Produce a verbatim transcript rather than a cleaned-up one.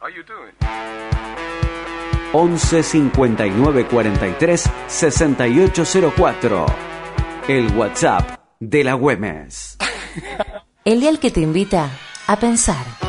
How you doing? once cincuenta y nueve cuarenta y tres sesenta y ocho cero cuatro. El WhatsApp de la Güemes. El dial que te invita a pensar.